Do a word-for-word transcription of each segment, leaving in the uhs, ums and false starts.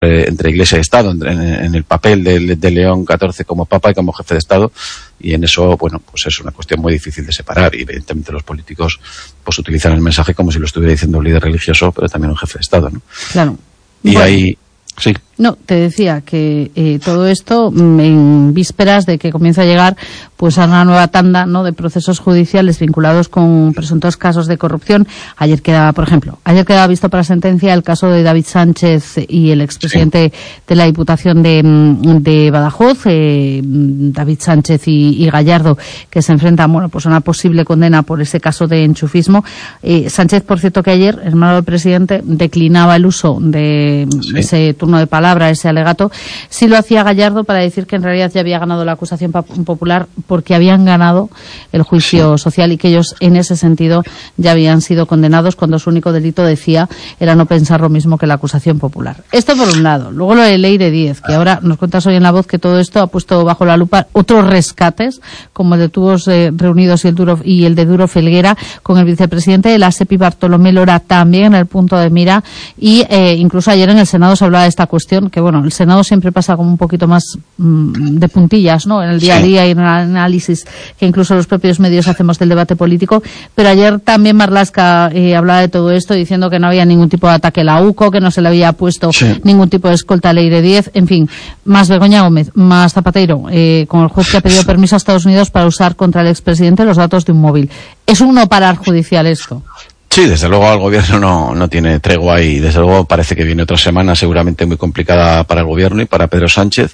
eh, entre Iglesia y Estado, en, en el papel de, de León catorce como Papa y como jefe de Estado, y en eso, bueno, pues es una cuestión muy difícil de separar, y evidentemente los políticos pues utilizan el mensaje como si lo estuviera diciendo un líder religioso, pero también un jefe de Estado, ¿no? Claro. Y bueno. ahí... Sí. No, te decía que eh, todo esto en vísperas de que comience a llegar pues a una nueva tanda, ¿no?, de procesos judiciales vinculados con presuntos casos de corrupción. Ayer quedaba, por ejemplo, ayer quedaba visto para sentencia el caso de David Sánchez y el expresidente sí. de la Diputación de, de Badajoz, eh, David Sánchez y, y Gallardo, que se enfrentan, bueno, pues a una posible condena por ese caso de enchufismo. Eh, Sánchez, por cierto, que ayer, hermano del presidente, declinaba el uso de sí. ese turno de palabra, ese alegato. Sí lo hacía Gallardo para decir que en realidad ya había ganado la acusación popular porque habían ganado el juicio sí. social y que ellos en ese sentido ya habían sido condenados cuando su único delito, decía, era no pensar lo mismo que la acusación popular. Esto por un lado. Luego lo de Leire Díez, que ahora nos cuentas hoy en La Voz que todo esto ha puesto bajo la lupa otros rescates, como el de Tubos eh, Reunidos y el, Duro, y el de Duro Felguera, con el vicepresidente de la SEPI, Bartolomé Lora, también en el punto de mira, y eh, incluso ayer en el Senado se hablaba de esta cuestión, que bueno, el Senado siempre pasa como un poquito más mmm, de puntillas, ¿no?, en el día a día y en el análisis que incluso los propios medios hacemos del debate político, pero ayer también Marlaska eh, hablaba de todo esto diciendo que no había ningún tipo de ataque a la U C O, que no se le había puesto sí. ningún tipo de escolta a Leire Díez, en fin, más Begoña Gómez, más Zapatero, eh, con el juez que ha pedido permiso a Estados Unidos para usar contra el expresidente los datos de un móvil. ¿Es un no parar judicial esto? Sí, desde luego el gobierno no, no tiene tregua y desde luego parece que viene otra semana seguramente muy complicada para el gobierno y para Pedro Sánchez,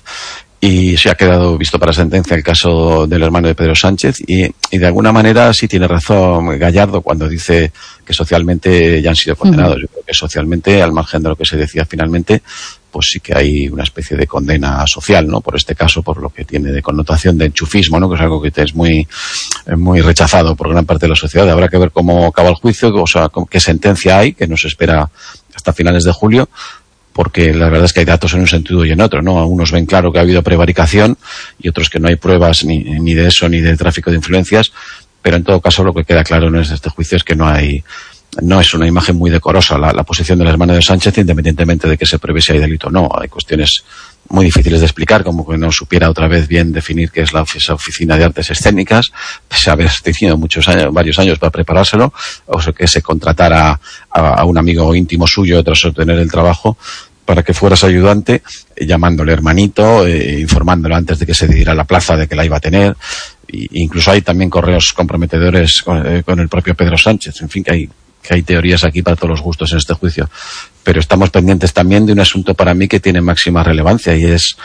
y se ha quedado visto para sentencia el caso del hermano de Pedro Sánchez y, y de alguna manera sí tiene razón Gallardo cuando dice que socialmente ya han sido condenados. Uh-huh. Yo creo que socialmente, al margen de lo que se decía finalmente, pues sí que hay una especie de condena social, ¿no?, por este caso, por lo que tiene de connotación de enchufismo, ¿no?, que es algo que es muy, muy rechazado por gran parte de la sociedad. Habrá que ver cómo acaba el juicio, o sea, qué sentencia hay, que nos espera hasta finales de julio, porque la verdad es que hay datos en un sentido y en otro, ¿no? Algunos ven claro que ha habido prevaricación y otros que no hay pruebas ni, ni de eso ni de tráfico de influencias, pero en todo caso lo que queda claro en este juicio es que no hay... No es una imagen muy decorosa la, la posición del hermano de Sánchez, independientemente de que se pruebe si hay delito o no. Hay cuestiones muy difíciles de explicar, como que no supiera otra vez bien definir qué es la oficina de artes escénicas, pese a haber tenido muchos años, varios años para preparárselo, o sea, que se contratara a, a un amigo íntimo suyo tras obtener el trabajo para que fuera su ayudante, eh, llamándole hermanito, eh, informándolo antes de que se diera la plaza de que la iba a tener. Y, incluso hay también correos comprometedores con, eh, con el propio Pedro Sánchez. En fin, que hay que hay teorías aquí para todos los gustos en este juicio. Pero estamos pendientes también de un asunto para mí que tiene máxima relevancia, y es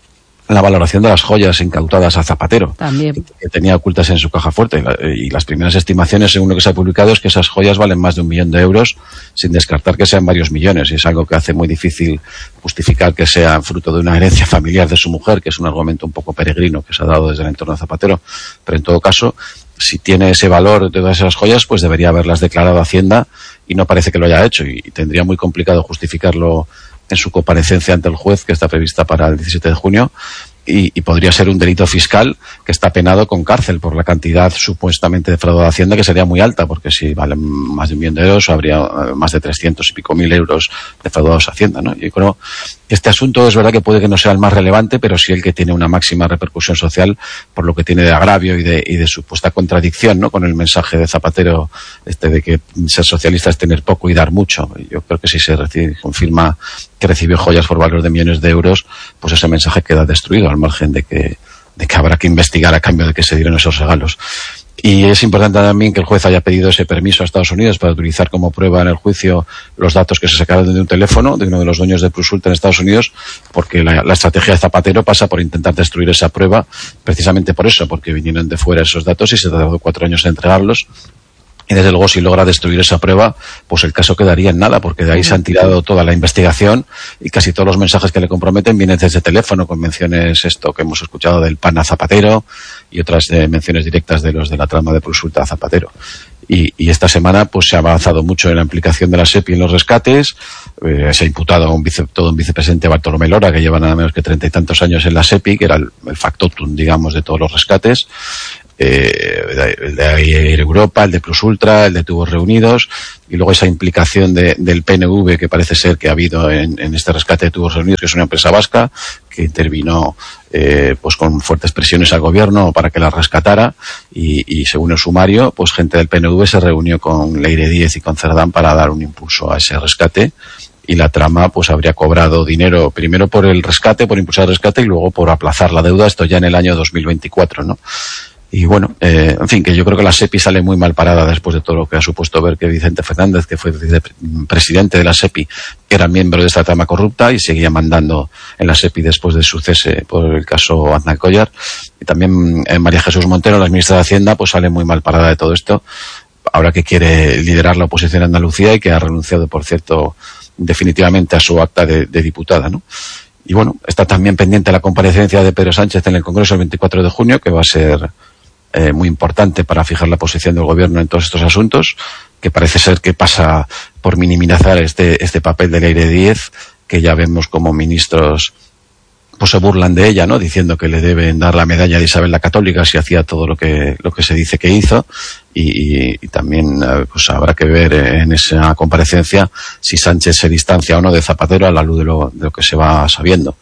la valoración de las joyas incautadas a Zapatero, también, que tenía ocultas en su caja fuerte. Y las primeras estimaciones, según lo que se ha publicado, es que esas joyas valen más de un millón de euros, sin descartar que sean varios millones. Y es algo que hace muy difícil justificar que sea fruto de una herencia familiar de su mujer, que es un argumento un poco peregrino que se ha dado desde el entorno de Zapatero. Pero en todo caso, si tiene ese valor de todas esas joyas, pues debería haberlas declarado a Hacienda, y no parece que lo haya hecho, y tendría muy complicado justificarlo en su comparecencia ante el juez, que está prevista para el diecisiete de junio, y, y podría ser un delito fiscal que está penado con cárcel por la cantidad supuestamente defraudada de Hacienda, que sería muy alta, porque si valen más de un millón de euros, habría más de trescientos y pico mil euros defraudados a Hacienda, ¿no? Yo creo que este asunto es verdad que puede que no sea el más relevante, pero sí el que tiene una máxima repercusión social por lo que tiene de agravio y de, y de supuesta contradicción, ¿no?, con el mensaje de Zapatero, este de que ser socialista es tener poco y dar mucho. Yo creo que si se recibe, confirma que recibió joyas por valor de millones de euros, pues ese mensaje queda destruido, al margen de que, de que habrá que investigar a cambio de que se dieron esos regalos. Y es importante también que el juez haya pedido ese permiso a Estados Unidos para utilizar como prueba en el juicio los datos que se sacaron de un teléfono de uno de los dueños de Plusulta en Estados Unidos, porque la, la estrategia de Zapatero pasa por intentar destruir esa prueba, precisamente por eso, porque vinieron de fuera esos datos y se tardó cuatro años en entregarlos. Y desde luego, si logra destruir esa prueba, pues el caso quedaría en nada, porque de ahí se han tirado toda la investigación y casi todos los mensajes que le comprometen vienen desde teléfono, con menciones esto que hemos escuchado del PAN a Zapatero y otras eh, menciones directas de los de la trama de Plusulta a Zapatero. Y, y esta semana pues se ha avanzado mucho en la implicación de la SEPI en los rescates. Eh, se ha imputado a un vice, todo un vicepresidente, Bartolomé Lora, que lleva nada menos que treinta y tantos años en la SEPI, que era el, el factotum, digamos, de todos los rescates. eh, el de Air Europa, el de Plus Ultra, el de Tubos Reunidos, y luego esa implicación de, del P N V que parece ser que ha habido en, en este rescate de Tubos Reunidos, que es una empresa vasca que intervino eh, pues con fuertes presiones al gobierno para que la rescatara, y, y según el sumario, pues gente del P N V se reunió con Leire Díez y con Cerdán para dar un impulso a ese rescate, y la trama pues habría cobrado dinero primero por el rescate, por impulsar el rescate, y luego por aplazar la deuda, esto ya en el año dos mil veinticuatro, ¿no? Y bueno, eh, en fin, que yo creo que la SEPI sale muy mal parada después de todo lo que ha supuesto ver que Vicente Fernández, que fue presidente de la SEPI, era miembro de esta trama corrupta y seguía mandando en la SEPI después de su cese por el caso Aznar Collar. Y también eh, María Jesús Montero, la ministra de Hacienda, pues sale muy mal parada de todo esto, ahora que quiere liderar la oposición en Andalucía y que ha renunciado, por cierto, definitivamente a su acta de, de diputada, ¿no? Y bueno, está también pendiente la comparecencia de Pedro Sánchez en el Congreso el veinticuatro de junio, que va a ser Eh, muy importante para fijar la posición del gobierno en todos estos asuntos, que parece ser que pasa por minimizar este este papel de Leire Díez, que ya vemos como ministros pues se burlan de ella, ¿no? Diciendo que le deben dar la medalla de Isabel la Católica si hacía todo lo que lo que se dice que hizo, y, y, y también pues habrá que ver en esa comparecencia si Sánchez se distancia o no de Zapatero a la luz de lo, de lo que se va sabiendo.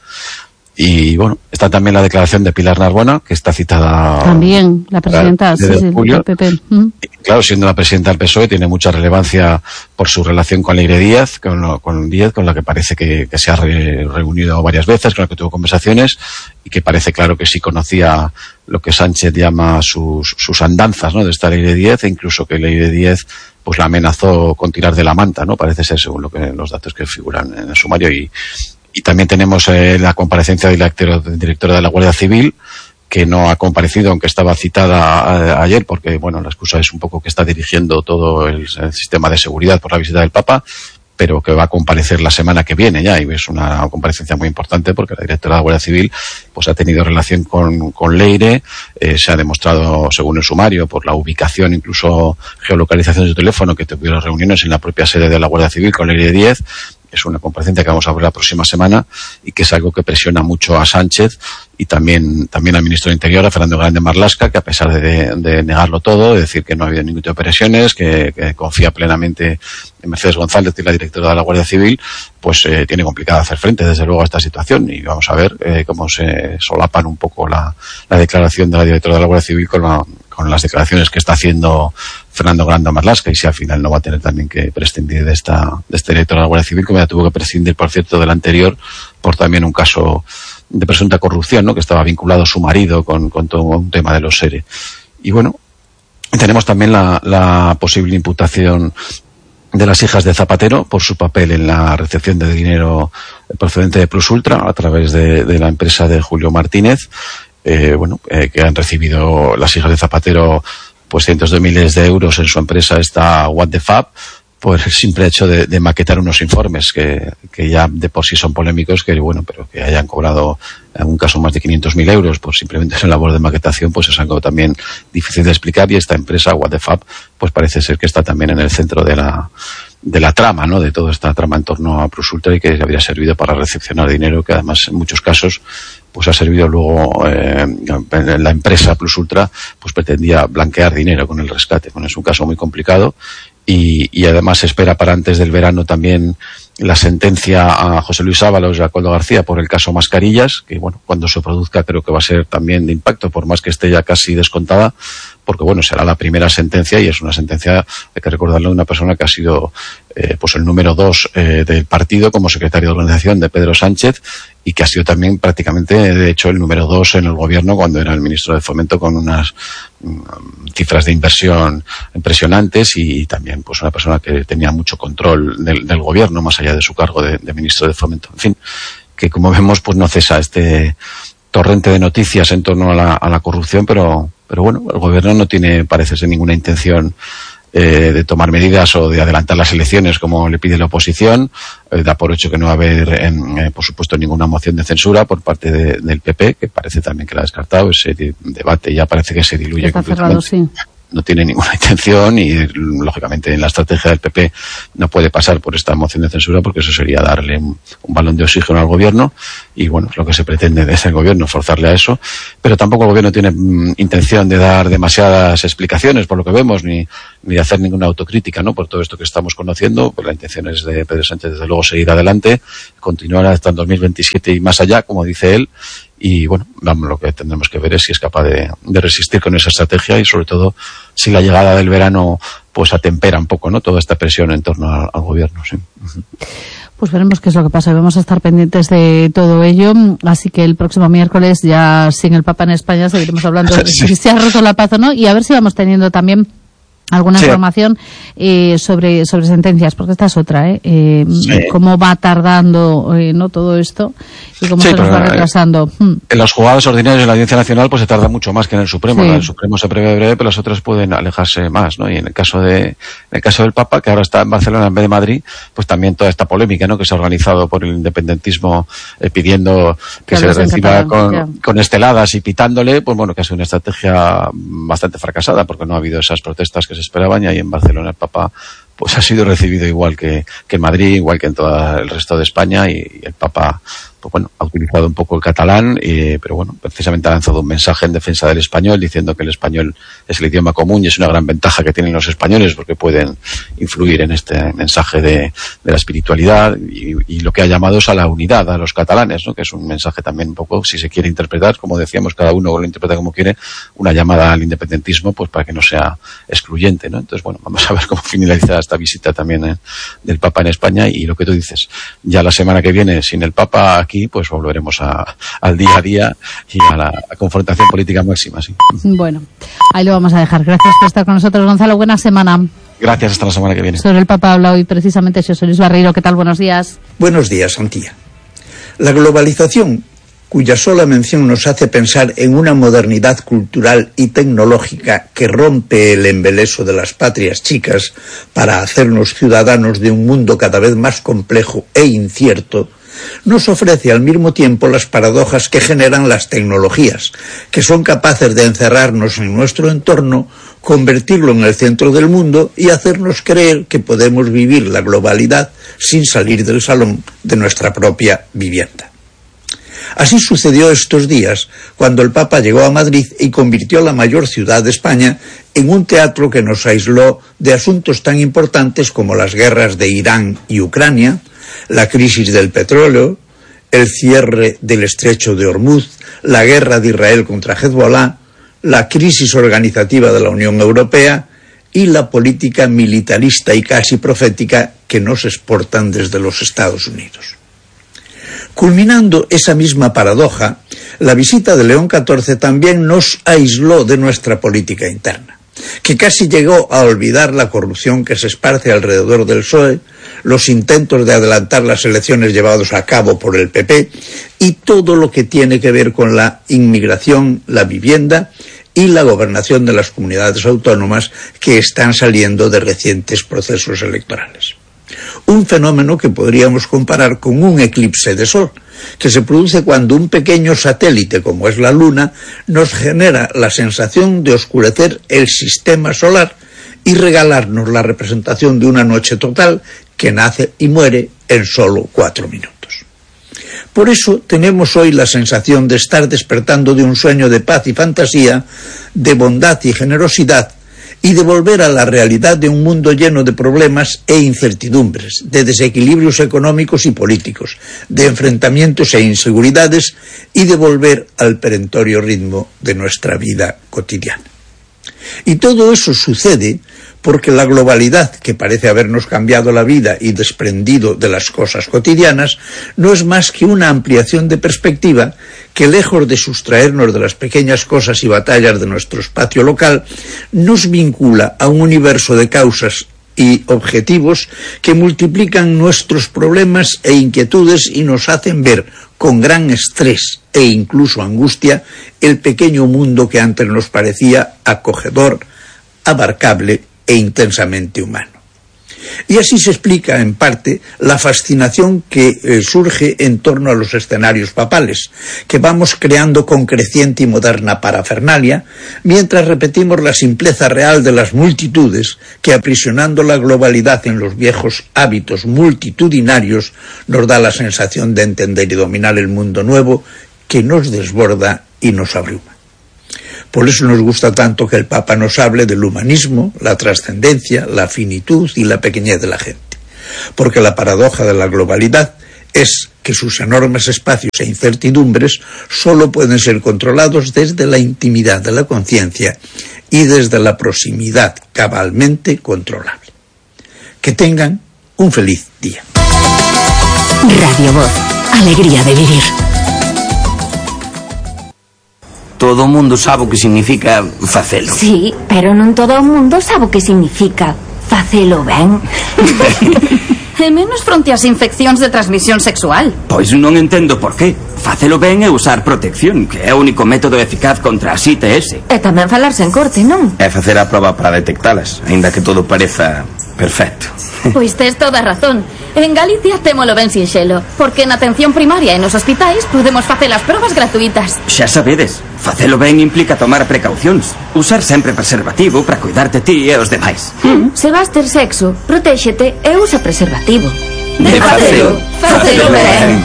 Y bueno, está también la declaración de Pilar Narbona, que está citada también, la presidenta sí, sí, del P P. Mm. Y, claro, siendo la presidenta del P S O E, tiene mucha relevancia por su relación con Leire Díez, con, lo, con Díez, con la que parece que, que se ha re, reunido varias veces, con la que tuvo conversaciones, y que parece claro que sí conocía lo que Sánchez llama sus, sus andanzas, ¿no?, de esta Leire Díez, e incluso que Leire Díez pues la amenazó con tirar de la manta, ¿no? Parece ser, según lo que los datos que figuran en el sumario. Y Y también tenemos eh, la comparecencia de la directora de la Guardia Civil, que no ha comparecido, aunque estaba citada a, a, ayer, porque bueno, la excusa es un poco que está dirigiendo todo el, el sistema de seguridad por la visita del Papa, pero que va a comparecer la semana que viene ya, y es una comparecencia muy importante porque la directora de la Guardia Civil pues ha tenido relación con, con Leire, eh, se ha demostrado, según el sumario, por la ubicación, incluso geolocalización de su teléfono, que tuvieron reuniones en la propia sede de la Guardia Civil con Leire Díez. Es una comparecencia que vamos a ver la próxima semana y que es algo que presiona mucho a Sánchez y también también al ministro de Interior, a Fernando Grande Marlaska, que a pesar de, de negarlo todo, de decir que no ha habido ningún tipo de presiones, que, que confía plenamente en Mercedes González, que es la directora de la Guardia Civil, pues eh, tiene complicado hacer frente, desde luego, a esta situación. Y vamos a ver eh, cómo se solapan un poco la, la declaración de la directora de la Guardia Civil con la con las declaraciones que está haciendo Fernando Grande Marlaska, y si al final no va a tener también que prescindir de esta de este director de la Guardia Civil, como ya tuvo que prescindir, por cierto, del anterior, por también un caso de presunta corrupción, ¿no?, que estaba vinculado su marido con, con todo un tema de los SERE. Y bueno, tenemos también la, la posible imputación de las hijas de Zapatero por su papel en la recepción de dinero procedente de Plus Ultra a través de, de la empresa de Julio Martínez. Eh, bueno, eh, que han recibido las hijas de Zapatero pues cientos de miles de euros en su empresa, esta What the Fab, por el simple hecho de, de maquetar unos informes que, que ya de por sí son polémicos, que bueno, pero que hayan cobrado en un caso más de quinientos mil euros por simplemente esa labor de maquetación, pues es algo también difícil de explicar. Y esta empresa What the Fab pues parece ser que está también en el centro de la de la trama, ¿no?, de toda esta trama en torno a Plus Ultra, y que habría servido para recepcionar dinero, que además en muchos casos pues ha servido luego, eh, la empresa Plus Ultra pues pretendía blanquear dinero con el rescate. Bueno, es un caso muy complicado, y, y además se espera para antes del verano también la sentencia a José Luis Ábalos y a Coldo García por el caso Mascarillas, que bueno, cuando se produzca creo que va a ser también de impacto, por más que esté ya casi descontada, porque bueno, será la primera sentencia, y es una sentencia, hay que recordarlo, de una persona que ha sido eh, pues el número dos eh, del partido como secretario de organización de Pedro Sánchez, y que ha sido también prácticamente, de hecho, el número dos en el gobierno cuando era el ministro de Fomento, con unas um, cifras de inversión impresionantes, y también pues una persona que tenía mucho control del, del gobierno, más allá de su cargo de, de ministro de Fomento. En fin, que como vemos pues no cesa este torrente de noticias en torno a la, a la corrupción, pero pero bueno, el gobierno no tiene, parece ser, ninguna intención eh, de tomar medidas o de adelantar las elecciones como le pide la oposición. Eh, da por hecho que no va a haber, en, eh, por supuesto, ninguna moción de censura por parte de, del P P, que parece también que la ha descartado. Ese de, debate ya parece que se diluye Está cerrado, sí. no tiene ninguna intención y, lógicamente, en la estrategia del P P no puede pasar por esta moción de censura porque eso sería darle un, un balón de oxígeno al gobierno y, bueno, es lo que se pretende desde el gobierno, forzarle a eso. Pero tampoco el gobierno tiene mm, intención de dar demasiadas explicaciones, por lo que vemos, ni, ni de hacer ninguna autocrítica, ¿no? Por todo esto que estamos conociendo, pues la intención es de Pedro Sánchez, desde luego, seguir adelante, continuar hasta el dos mil veintisiete y más allá, como dice él. Y bueno, vamos, lo que tendremos que ver es si es capaz de, de resistir con esa estrategia y, sobre todo, si la llegada del verano pues atempera un poco, ¿no?, toda esta presión en torno al, al gobierno. Sí. Pues veremos qué es lo que pasa. Vamos a estar pendientes de todo ello. Así que el próximo miércoles, ya sin el Papa en España, seguiremos hablando de sí. si se ha roto la paz o no, y a ver si vamos teniendo también alguna sí. información eh, sobre sobre sentencias, porque esta es otra, ¿eh? eh sí. Cómo va tardando eh, no todo esto y cómo sí, se nos va retrasando. En los juzgados ordinarios de la Audiencia Nacional pues se tarda mucho más que en el Supremo. Sí. En el Supremo se prevé breve, pero las otras pueden alejarse más, ¿no? Y en el caso de en el caso del Papa, que ahora está en Barcelona en vez de Madrid, pues también toda esta polémica, ¿no?, que se ha organizado por el independentismo eh, pidiendo que, que se le reciba con, con esteladas y pitándole, pues bueno, que ha sido una estrategia bastante fracasada porque no ha habido esas protestas que se esperaban, y ahí en Barcelona el Papa pues ha sido recibido igual que, que en Madrid, igual que en todo el resto de España, y, y el Papa pues bueno, ha utilizado un poco el catalán, eh, pero bueno, precisamente ha lanzado un mensaje en defensa del español, diciendo que el español es el idioma común y es una gran ventaja que tienen los españoles porque pueden influir en este mensaje de, de la espiritualidad, y, y lo que ha llamado es a la unidad a los catalanes, ¿no?, que es un mensaje también un poco, si se quiere interpretar, como decíamos, cada uno lo interpreta como quiere, una llamada al independentismo, pues para que no sea excluyente, ¿no? Entonces, bueno, vamos a ver cómo finaliza esta visita también eh, del Papa en España, y lo que tú dices, ya la semana que viene, sin el Papa aquí, pues volveremos a, al día a día y a la a confrontación política máxima, sí. Bueno, ahí lo vamos a dejar. Gracias por estar con nosotros, Gonzalo. Buena semana. Gracias, hasta la semana que viene. Sobre el Papa habla hoy precisamente José Luis Barreiro. ¿Qué tal? Buenos días. Buenos días, Antía. La globalización, cuya sola mención nos hace pensar en una modernidad cultural y tecnológica que rompe el embeleso de las patrias chicas para hacernos ciudadanos de un mundo cada vez más complejo e incierto, nos ofrece al mismo tiempo las paradojas que generan las tecnologías, que son capaces de encerrarnos en nuestro entorno, convertirlo en el centro del mundo y hacernos creer que podemos vivir la globalidad sin salir del salón de nuestra propia vivienda. Así sucedió estos días, cuando el Papa llegó a Madrid y convirtió la mayor ciudad de España en un teatro que nos aisló de asuntos tan importantes como las guerras de Irán y Ucrania, la crisis del petróleo, el cierre del estrecho de Hormuz, la guerra de Israel contra Hezbollah, la crisis organizativa de la Unión Europea y la política militarista y casi profética que nos exportan desde los Estados Unidos. Culminando esa misma paradoja, la visita de León catorce también nos aisló de nuestra política interna, que casi llegó a olvidar la corrupción que se esparce alrededor del P S O E, los intentos de adelantar las elecciones llevados a cabo por el P P y todo lo que tiene que ver con la inmigración, la vivienda y la gobernación de las comunidades autónomas que están saliendo de recientes procesos electorales. Un fenómeno que podríamos comparar con un eclipse de sol, que se produce cuando un pequeño satélite, como es la Luna, nos genera la sensación de oscurecer el sistema solar y regalarnos la representación de una noche total que nace y muere en solo cuatro minutos. Por eso tenemos hoy la sensación de estar despertando de un sueño de paz y fantasía, de bondad y generosidad, y de volver a la realidad de un mundo lleno de problemas e incertidumbres, de desequilibrios económicos y políticos, de enfrentamientos e inseguridades, y de volver al perentorio ritmo de nuestra vida cotidiana. Y todo eso sucede porque la globalidad, que parece habernos cambiado la vida y desprendido de las cosas cotidianas, no es más que una ampliación de perspectiva que, lejos de sustraernos de las pequeñas cosas y batallas de nuestro espacio local, nos vincula a un universo de causas y objetivos que multiplican nuestros problemas e inquietudes y nos hacen ver con gran estrés e incluso angustia el pequeño mundo que antes nos parecía acogedor, abarcable e intensamente humano. Y así se explica, en parte, la fascinación que eh, surge en torno a los escenarios papales, que vamos creando con creciente y moderna parafernalia, mientras repetimos la simpleza real de las multitudes, que aprisionando la globalidad en los viejos hábitos multitudinarios, nos da la sensación de entender y dominar el mundo nuevo, que nos desborda y nos abruma. Por eso nos gusta tanto que el Papa nos hable del humanismo, la trascendencia, la finitud y la pequeñez de la gente. Porque la paradoja de la globalidad es que sus enormes espacios e incertidumbres solo pueden ser controlados desde la intimidad de la conciencia y desde la proximidad cabalmente controlable. Que tengan un feliz día. Radio Voz, alegría de vivir. Todo o mundo sabe o que significa facelo. Sí, pero non todo o mundo sabe o que significa facelo ben. E menos fronte ás infeccións de transmisión sexual. Pois non entendo por qué. Facelo ben é usar protección, que é o único método eficaz contra as I T S. E tamén falarse en corte, non? É facer a proba para detectalas, aínda que todo pareza perfecto. Pois tes toda a razón. En Galicia témolo ben sinxelo, porque na atención primaria e nos hospitais podemos facer as probas gratuitas. Xa sabedes, facelo ben implica tomar precaucións. Usar sempre preservativo para cuidarte ti e os demais. Mm. Se vas ter sexo, protéxete e usa preservativo. De facelo, facelo ben.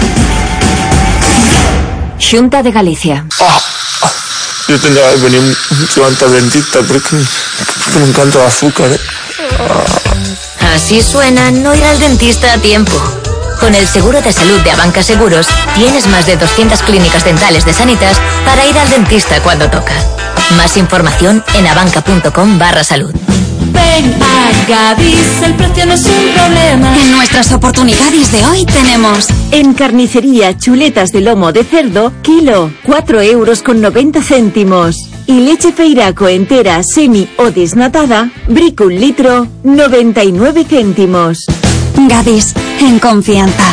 Xunta de Galicia. Oh, yo tendría que venir mucho antes al dentista porque, porque me encanta el azúcar, ¿eh? Así suena no ir al dentista a tiempo. Con el seguro de salud de Abanca Seguros, tienes más de doscientas clínicas dentales de Sanitas para ir al dentista cuando toca. Más información en abanca.com barra salud. Ven a Gadis, el precio no es un problema. En nuestras oportunidades de hoy tenemos... En carnicería, chuletas de lomo de cerdo, kilo, cuatro euros con noventa céntimos. Y leche Feiraco entera, semi o desnatada, brico un litro, noventa y nueve céntimos. Gadis, en confianza.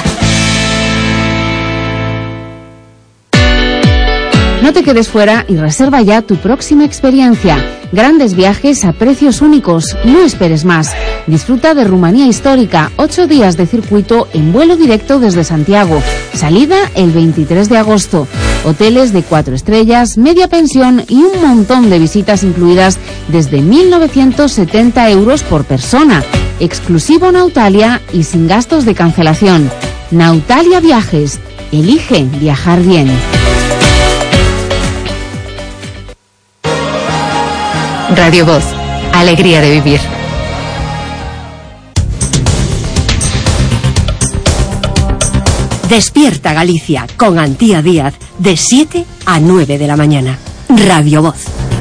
No te quedes fuera y reserva ya tu próxima experiencia. Grandes viajes a precios únicos. No esperes más. Disfruta de Rumanía Histórica. Ocho días de circuito en vuelo directo desde Santiago. Salida el veintitrés de agosto. Hoteles de cuatro estrellas, media pensión y un montón de visitas incluidas desde mil novecientos setenta euros por persona. Exclusivo Nautalia y sin gastos de cancelación. Nautalia Viajes. Elige viajar bien. Radio Voz, alegría de vivir. Despierta Galicia con Antía Díaz de siete a nueve de la mañana. Radio Voz.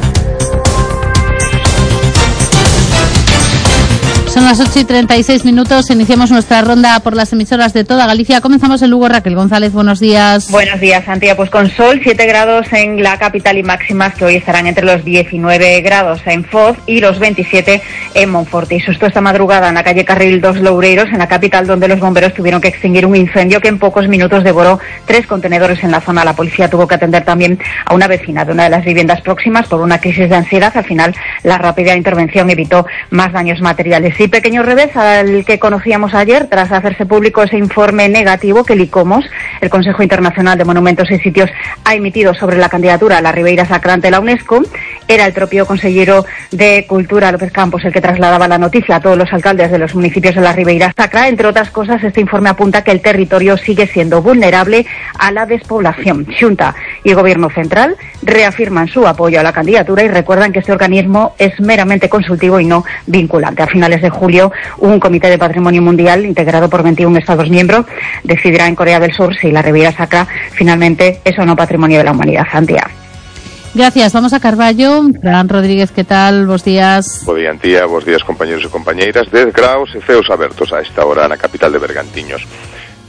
Son las ocho y treinta y seis minutos. Iniciamos nuestra ronda por las emisoras de toda Galicia. Comenzamos en Lugo. Raquel González, buenos días. Buenos días, Antía. Pues con sol, siete grados en la capital y máximas que hoy estarán entre los diecinueve grados en Foz y los veintisiete en Monforte. Y susto esta madrugada en la calle Carril dos Loureiros, en la capital, donde los bomberos tuvieron que extinguir un incendio que en pocos minutos devoró tres contenedores en la zona. La policía tuvo que atender también a una vecina de una de las viviendas próximas por una crisis de ansiedad. Al final, la rápida intervención evitó más daños materiales. Y pequeño revés al que conocíamos ayer tras hacerse público ese informe negativo que el ICOMOS, el Consejo Internacional de Monumentos y Sitios, ha emitido sobre la candidatura a la Ribeira Sacra ante la UNESCO. Era el propio consejero de Cultura, López Campos, el que trasladaba la noticia a todos los alcaldes de los municipios de la Ribeira Sacra. Entre otras cosas, este informe apunta que el territorio sigue siendo vulnerable a la despoblación. Xunta y Gobierno Central reafirman su apoyo a la candidatura y recuerdan que este organismo es meramente consultivo y no vinculante. A finales de julio, un comité de patrimonio mundial integrado por veintiún Estados miembros decidirá en Corea del Sur si la Ribeira Sacra finalmente es o no patrimonio de la humanidad. Antía. Gracias. Vamos a Carballo. Fran Rodríguez, ¿qué tal? Bos días. Bo día, Antía. Bos días, compañeros e compañeiras. dez graus e ceos abertos a esta hora na capital de Bergantiños.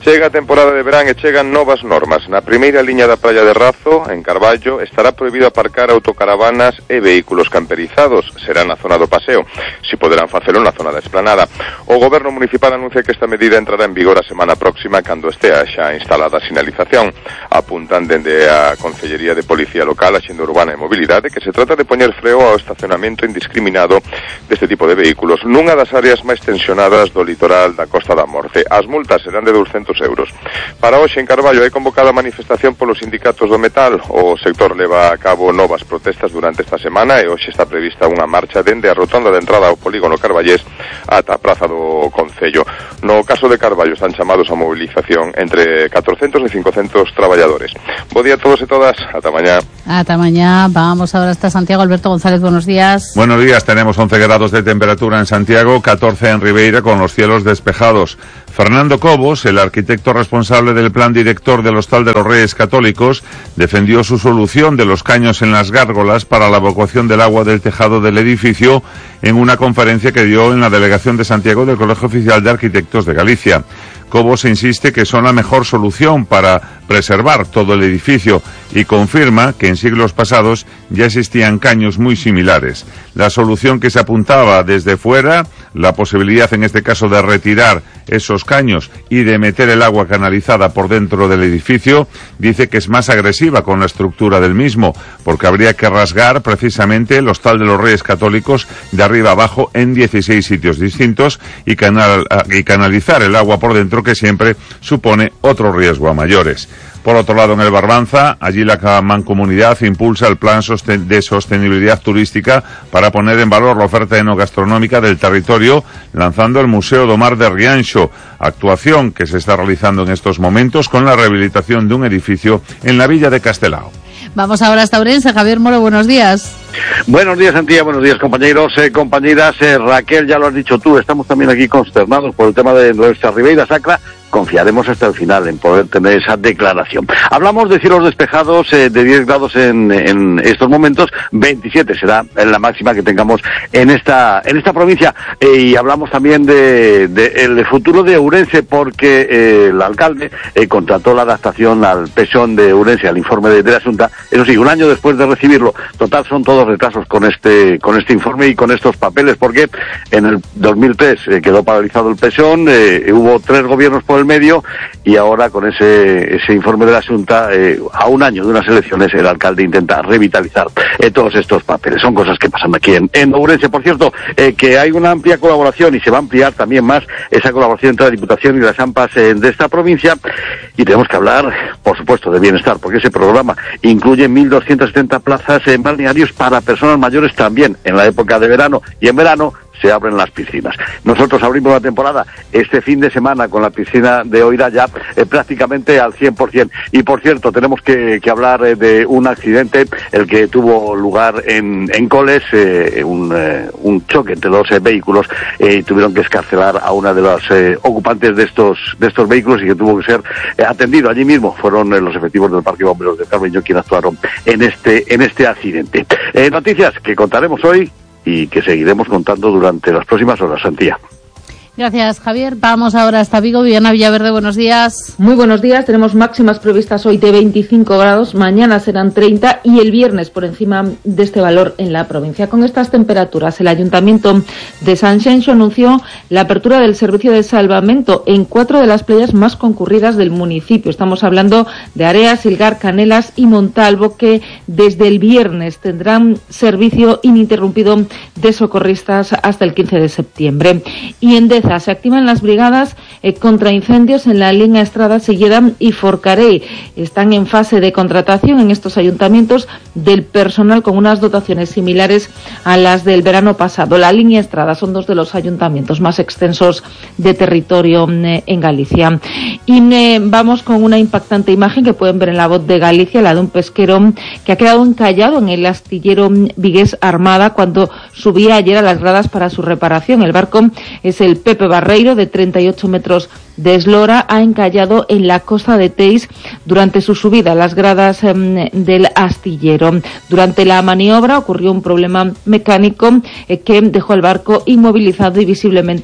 Chega a temporada de verán e chegan novas normas. Na primeira liña da praia de Razo, en Carballo, estará prohibido aparcar autocaravanas e vehículos camperizados. Será na zona do paseo. Si poderán facelo na zona da esplanada. O Goberno Municipal anuncia que esta medida entrará en vigor a semana próxima cando estea xa instalada a sinalización. Apuntan dende a Consellería de Policía Local, Axenda Urbana e Mobilidade que se trata de poñer freo ao estacionamento indiscriminado deste tipo de vehículos nunha das áreas máis tensionadas do litoral da Costa da Morte. As multas serán de douscentos euros. Para hoxe en Carballo hai convocada manifestación polos sindicatos do metal. O sector leva a cabo novas protestas durante esta semana e hoxe está prevista unha marcha dende a rotonda de entrada ao polígono carballés ata a praza do Concello. No caso de Carballo están chamados a movilización entre catrocentos e cincocentos traballadores. Bo día a todos e todas. Ata mañá. Ata mañá. Vamos ahora hasta Santiago. Alberto González, buenos días. Buenos días. Tenemos once grados de temperatura en Santiago, catorce en Ribeira con los cielos despejados. Fernando Cobos, el arquitecto responsable del plan director del Hostal de los Reyes Católicos, defendió su solución de los caños en las gárgolas para la evacuación del agua del tejado del edificio en una conferencia que dio en la delegación de Santiago del Colegio Oficial de Arquitectos de Galicia. Cobos insiste que son la mejor solución para preservar todo el edificio y confirma que en siglos pasados ya existían caños muy similares. La solución que se apuntaba desde fuera, la posibilidad en este caso de retirar esos caños y de meter el agua canalizada por dentro del edificio, dice que es más agresiva con la estructura del mismo, porque habría que rasgar precisamente el Hostal de los Reyes Católicos de arriba abajo en dieciséis sitios distintos y, canal, y canalizar el agua por dentro, que siempre supone otro riesgo a mayores. Por otro lado, en el Barbanza, allí la Mancomunidad impulsa el plan de sostenibilidad turística para poner en valor la oferta enogastronómica del territorio, lanzando el Museo do Mar de Rianxo, actuación que se está realizando en estos momentos con la rehabilitación de un edificio en la villa de Castelao. Vamos ahora hasta Ourense. Javier Moro, buenos días. Buenos días, Antía, buenos días, compañeros, eh, compañeras. Eh, Raquel, ya lo has dicho tú, estamos también aquí consternados por el tema de nuestra Ribeira Sacra. Confiaremos hasta el final en poder tener esa declaración. Hablamos de cielos despejados, eh, de diez grados en, en estos momentos, veintisiete será la máxima que tengamos en esta en esta provincia. Eh, y hablamos también de, de el futuro de Ourense, porque eh, el alcalde eh, contrató la adaptación al Pexón de Ourense, al informe de, de la Xunta. Eso sí, un año después de recibirlo. Total, son todos retrasos con este con este informe y con estos papeles, porque en el dos mil tres eh, quedó paralizado el Pexón, eh, hubo tres gobiernos por el medio, y ahora con ese ese informe de la Xunta, eh, a un año de unas elecciones, el alcalde intenta revitalizar eh, todos estos papeles. Son cosas que pasan aquí en, en Ourense. Por cierto, eh, que hay una amplia colaboración y se va a ampliar también más esa colaboración entre la Diputación y las AMPAs eh, de esta provincia, y tenemos que hablar, por supuesto, de bienestar, porque ese programa incluye mil doscientas setenta plazas en balnearios para personas mayores también en la época de verano, y en verano se abren las piscinas. Nosotros abrimos la temporada este fin de semana con la piscina de Oira ya eh, prácticamente al cien por ciento. Y por cierto, tenemos que, que hablar eh, de un accidente, el que tuvo lugar en, en Coles, eh, un, eh, un choque entre dos eh, vehículos, eh, y tuvieron que escarcelar a una de las eh, ocupantes de estos de estos vehículos, y que tuvo que ser eh, atendido allí mismo. Fueron eh, los efectivos del Parque de Bomberos de Carmen quienes actuaron en este en este accidente. Eh, noticias que contaremos hoy y que seguiremos contando durante las próximas horas, Santía. Gracias, Javier. Vamos ahora hasta Vigo. Viviana Villaverde, buenos días. Muy buenos días. Tenemos máximas previstas hoy de veinticinco grados, mañana serán treinta y el viernes por encima de este valor en la provincia. Con estas temperaturas, el Ayuntamiento de Sanxenxo anunció la apertura del servicio de salvamento en cuatro de las playas más concurridas del municipio. Estamos hablando de Areas, Silgar, Canelas y Montalvo, que desde el viernes tendrán servicio ininterrumpido de socorristas hasta el quince de septiembre. Y en Deza se activan las brigadas eh, contra incendios en la línea Estrada, Silleda y Forcarei. Están en fase de contratación en estos ayuntamientos del personal con unas dotaciones similares a las del verano pasado. La línea Estrada son dos de los ayuntamientos más extensos de territorio eh, en Galicia. Y eh, vamos con una impactante imagen que pueden ver en La Voz de Galicia, la de un pesquero que ha quedado encallado en el astillero vigués Armada cuando subía ayer a las gradas para su reparación. El barco es el Pepe Barreiro, de treinta y ocho metros de eslora, ha encallado en la costa de Teis durante su subida a las gradas eh, del astillero. Durante la maniobra ocurrió un problema mecánico eh, que dejó el barco inmovilizado y visiblemente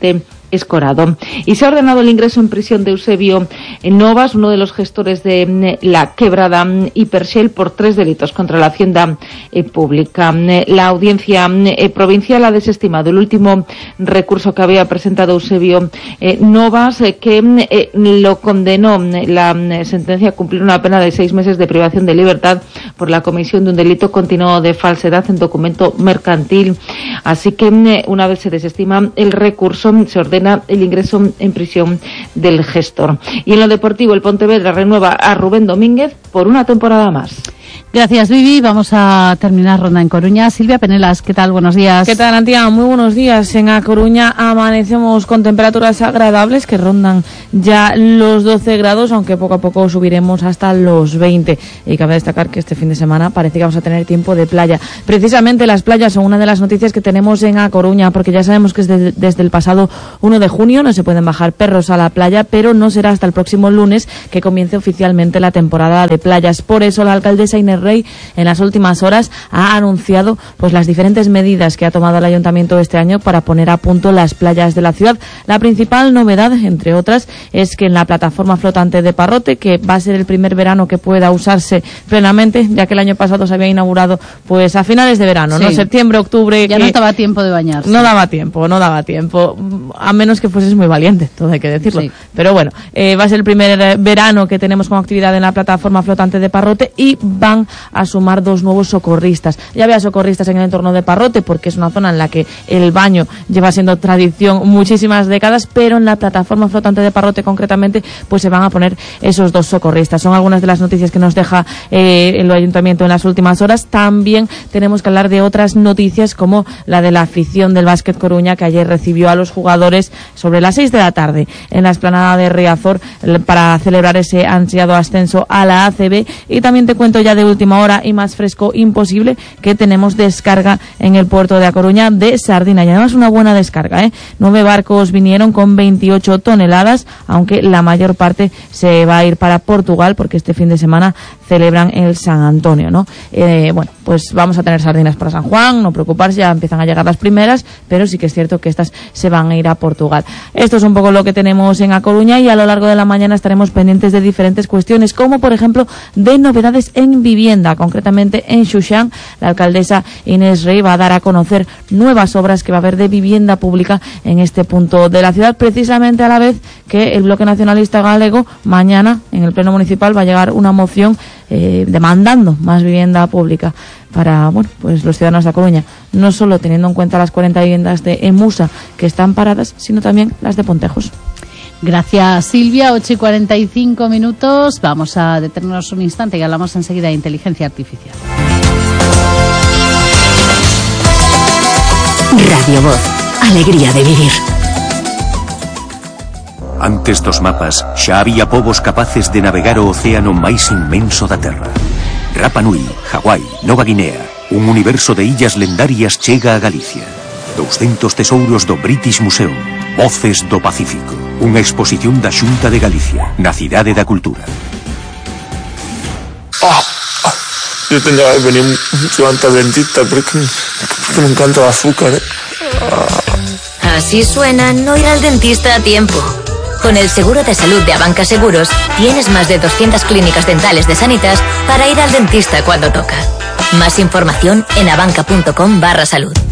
escorado. Y se ha ordenado el ingreso en prisión de Eusebio Novas, uno de los gestores de la quebrada Hipershell, por tres delitos contra la hacienda eh, pública. La audiencia eh, provincial ha desestimado el último recurso que había presentado Eusebio eh, Novas, eh, que eh, lo condenó la eh, sentencia a cumplir una pena de seis meses de privación de libertad por la comisión de un delito continuo de falsedad en documento mercantil. Así que eh, una vez se desestima el recurso, se ordena el ingreso en prisión del gestor. Y en lo deportivo, el Pontevedra renueva a Rubén Domínguez por una temporada más. Gracias, Vivi. Vamos a terminar ronda en Coruña. Silvia Penelas, ¿qué tal? Buenos días. ¿Qué tal, Antía? Muy buenos días. En A Coruña amanecemos con temperaturas agradables que rondan ya los doce grados, aunque poco a poco subiremos hasta los veinte. Y cabe destacar que este fin de semana parece que vamos a tener tiempo de playa. Precisamente las playas son una de las noticias que tenemos en A Coruña, porque ya sabemos que desde, desde el pasado uno de junio no se pueden bajar perros a la playa, pero no será hasta el próximo lunes que comience oficialmente la temporada de playas. Por eso la alcaldesa Inés Rey en las últimas horas ha anunciado pues las diferentes medidas que ha tomado el ayuntamiento este año para poner a punto las playas de la ciudad. La principal novedad, entre otras, es que en la plataforma flotante de Parrote, que va a ser el primer verano que pueda usarse plenamente, ya que el año pasado se había inaugurado pues a finales de verano, sí. ¿no? Septiembre, octubre. Ya que no daba tiempo de bañarse. No daba tiempo, no daba tiempo, a menos que fueses muy valiente, todo hay que decirlo. Sí. Pero bueno, eh, va a ser el primer verano que tenemos como actividad en la plataforma flotante de Parrote y van a sumar dos nuevos socorristas. Ya había socorristas en el entorno de Parrote porque es una zona en la que el baño lleva siendo tradición muchísimas décadas, pero en la plataforma flotante de Parrote concretamente pues se van a poner esos dos socorristas. Son algunas de las noticias que nos deja eh, el ayuntamiento en las últimas horas. También tenemos que hablar de otras noticias como la de la afición del Básquet Coruña, que ayer recibió a los jugadores sobre las seis de la tarde en la explanada de Riazor para celebrar ese ansiado ascenso a la A C B. Y también te cuento ya de última hora y más fresco imposible que tenemos descarga en el puerto de A Coruña de sardina, y además una buena descarga, ¿eh? Nueve barcos vinieron con veintiocho toneladas, aunque la mayor parte se va a ir para Portugal porque este fin de semana celebran el San Antonio, ¿no? Eh, bueno, pues vamos a tener sardinas para San Juan, no preocuparse, ya empiezan a llegar las primeras, pero sí que es cierto que estas se van a ir a Portugal. Esto es un poco lo que tenemos en A Coruña, y a lo largo de la mañana estaremos pendientes de diferentes cuestiones, como por ejemplo de novedades en vivienda. Concretamente en Xuxán, la alcaldesa Inés Rey va a dar a conocer nuevas obras que va a haber de vivienda pública en este punto de la ciudad, precisamente a la vez que el Bloque Nacionalista Galego mañana en el Pleno Municipal va a llegar una moción eh, demandando más vivienda pública para bueno pues los ciudadanos de A Coruña, no solo teniendo en cuenta las cuarenta viviendas de Emusa que están paradas, sino también las de Pontejos. Gracias, Silvia. ocho y cuarenta y cinco minutos. Vamos a detenernos un instante y hablamos enseguida de inteligencia artificial. Radio Voz. Alegría de vivir. Antes dos mapas, xa había povos capaces de navegar o océano máis inmenso da Terra. Rapa Nui, Hawái, Nova Guinea, un universo de illas lendarias chega a Galicia. doscientos tesouros do British Museum. Voces do Pacífico. Unha exposición da Xunta de Galicia, na Cidade da Cultura. Oh, yo tendría que venir mucho antes al dentista porque, porque me encanta el azúcar, ¿eh? Así suena no ir al dentista a tiempo. Con el seguro de salud de Abanca Seguros, tienes más de doscientas clínicas dentales de Sanitas para ir al dentista cuando toca. Más información en abanca punto com barra salud.